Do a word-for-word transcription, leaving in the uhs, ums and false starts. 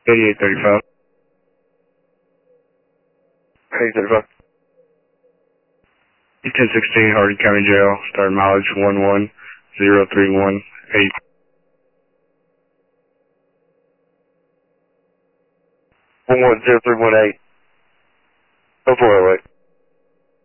eighty-eight thirty-five. eighty-eight thirty-five. ten sixteen, Hardin County Jail, start mileage one one zero three one eight. one one zero three one eight. Oh four oh eight.